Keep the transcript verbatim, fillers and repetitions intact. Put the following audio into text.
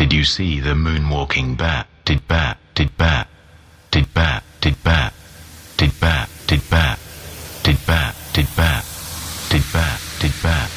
Did you see the moonwalking bat? Did bat, did bat, did bat, did bat, did bat, did bat, did bat, did bat, did bat, did bat.